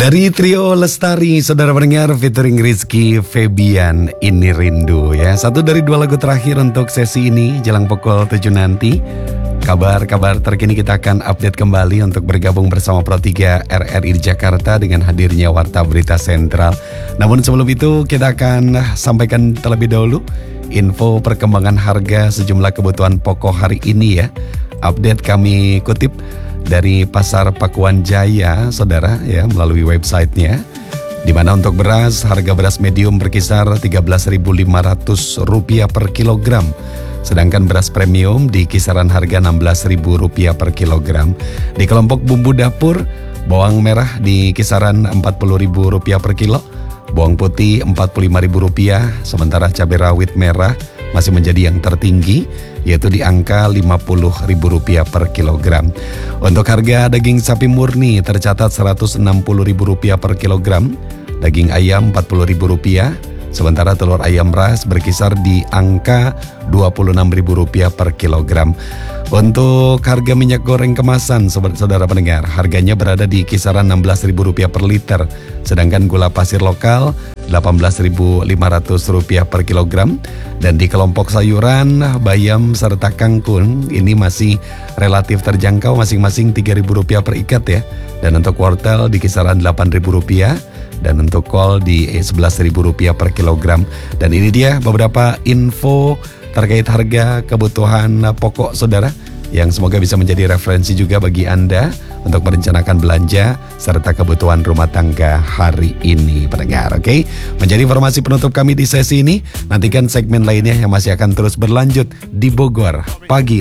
Dari trio Lestari, saudara pendengar, featuring Rizky Febian, Ini Rindu ya. Satu dari dua lagu terakhir untuk sesi ini, jelang pukul 7 nanti. Kabar-kabar terkini kita akan update kembali untuk bergabung bersama Pro 3 RRI di Jakarta dengan hadirnya Warta Berita Sentral. Namun sebelum itu kita akan sampaikan terlebih dahulu info perkembangan harga sejumlah kebutuhan pokok hari ini ya. Update kami kutip dari Pasar Pakuan Jaya, saudara ya, melalui websitenya. Di mana untuk beras, harga beras medium berkisar Rp13.500 per kilogram. Sedangkan beras premium di kisaran harga Rp16.000 per kilogram. Di kelompok bumbu dapur, bawang merah di kisaran Rp40.000 per kilo, bawang putih Rp45.000, sementara cabai rawit merah masih menjadi yang tertinggi, yaitu di angka Rp50.000 per kilogram. Untuk harga daging sapi murni tercatat Rp160.000 per kilogram, daging ayam Rp40.000, sementara telur ayam ras berkisar di angka Rp26.000 per kilogram. Untuk harga minyak goreng kemasan, saudara pendengar, harganya berada di kisaran Rp16.000 per liter, sedangkan gula pasir lokal Rp18.500 per kilogram. Dan di kelompok sayuran, bayam serta kangkung ini masih relatif terjangkau, masing-masing Rp3.000 per ikat ya. Dan untuk wortel di kisaran Rp8.000 dan untuk kol di Rp11.000 per kilogram. Dan ini dia beberapa info terkait harga kebutuhan pokok saudara, yang semoga bisa menjadi referensi juga bagi Anda untuk merencanakan belanja serta kebutuhan rumah tangga hari ini, pendengar. Oke, menjadi informasi penutup kami di sesi ini. Nantikan segmen lainnya yang masih akan terus berlanjut di Bogor Pagi